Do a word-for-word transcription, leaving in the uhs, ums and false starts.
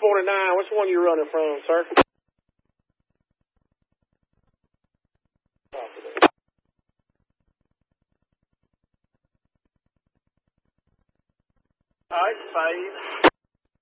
forty-nine. Which one you running from, sir? All right, five.